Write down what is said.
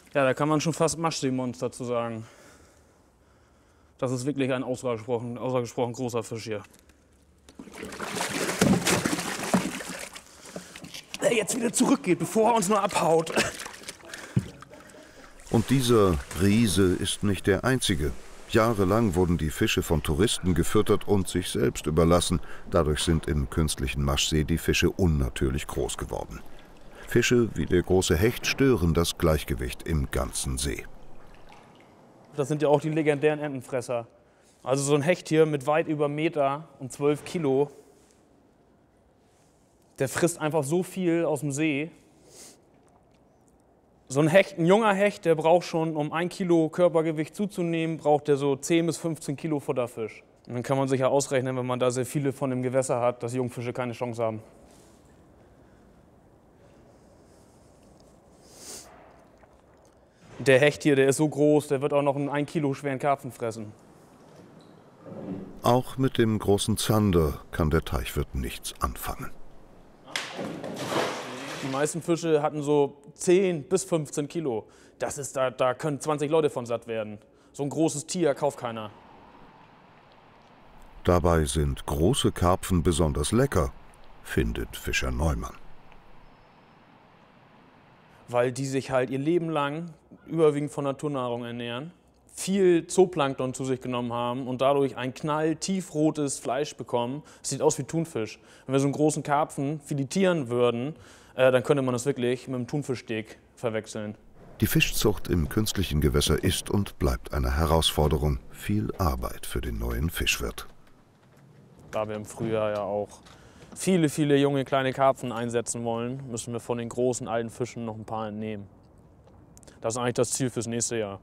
Ja, da kann man schon fast Maschseemonster zu sagen. Das ist wirklich ein ausgesprochen großer Fisch hier. Der jetzt wieder zurückgeht, bevor er uns nur abhaut. Und dieser Riese ist nicht der einzige. Jahrelang wurden die Fische von Touristen gefüttert und sich selbst überlassen. Dadurch sind im künstlichen Maschsee die Fische unnatürlich groß geworden. Fische wie der große Hecht stören das Gleichgewicht im ganzen See. Das sind ja auch die legendären Entenfresser. Also so ein Hecht hier mit weit über Meter und 12 Kilo, der frisst einfach so viel aus dem See. So ein Hecht, ein junger Hecht, der braucht schon, um 1 Kilo Körpergewicht zuzunehmen, braucht der so 10 bis 15 Kilo Futterfisch. Und dann kann man sich ja ausrechnen, wenn man da sehr viele von im Gewässer hat, dass Jungfische keine Chance haben. Der Hecht hier, der ist so groß, der wird auch noch einen 1 Kilo schweren Karpfen fressen. Auch mit dem großen Zander kann der Teichwirt nichts anfangen. Die meisten Fische hatten so 10 bis 15 Kilo. Da können 20 Leute von satt werden. So ein großes Tier kauft keiner. Dabei sind große Karpfen besonders lecker, findet Fischer Neumann. Weil die sich halt ihr Leben lang überwiegend von Naturnahrung ernähren, viel Zooplankton zu sich genommen haben und dadurch ein knalltiefrotes Fleisch bekommen. Das sieht aus wie Thunfisch. Wenn wir so einen großen Karpfen filetieren würden, dann könnte man das wirklich mit einem Thunfischsteak verwechseln. Die Fischzucht im künstlichen Gewässer ist und bleibt eine Herausforderung. Viel Arbeit für den neuen Fischwirt. Da wir im Frühjahr ja auch viele junge kleine Karpfen einsetzen wollen, müssen wir von den großen alten Fischen noch ein paar entnehmen. Das ist eigentlich das Ziel fürs nächste Jahr.